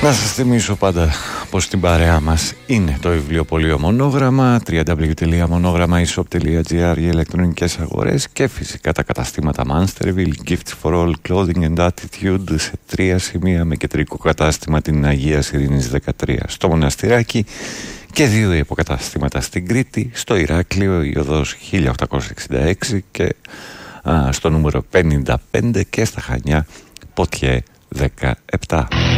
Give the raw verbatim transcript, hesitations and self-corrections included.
Να σας θυμίσω πάντα πως στην παρέα μας είναι το βιβλιοπωλείο Μονόγραμμα, double-u double-u double-u τελεία μονόγραμμα e shop τελεία gr, οι ηλεκτρονικές αγορές και φυσικά τα καταστήματα Monsterville, Gifts for All, Clothing and Attitude σε τρία σημεία με κεντρικό κατάστημα την Αγίας Ειρήνης δεκατρία στο Μοναστηράκι και δύο υποκαταστήματα στην Κρήτη, στο Ηράκλειο η οδός χίλια οκτακόσια εξήντα έξι και α, στο νούμερο πενήντα πέντε και στα Χανιά Ποτιέ δεκαεπτά.